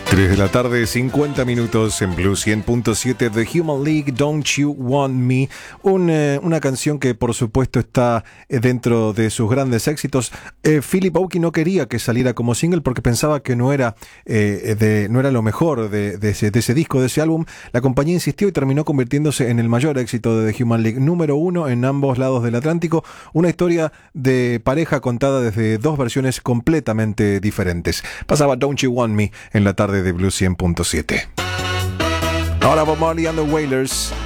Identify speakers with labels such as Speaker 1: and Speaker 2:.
Speaker 1: 3 de la tarde, 50 minutos en Blue 100.7 The Human League, Don't You Want Me, una canción que por supuesto está dentro de sus grandes éxitos. Philip Oakey no quería que saliera como single porque pensaba que no era lo mejor de ese disco, de ese álbum. La compañía insistió y terminó convirtiéndose en el mayor éxito de The Human League, número 1 en ambos lados del Atlántico, una historia de pareja contada desde dos versiones completamente diferentes. Pasaba Don't You Want Me en la tarde de Blue 100.7. Ahora Bob Marley and the Wailers.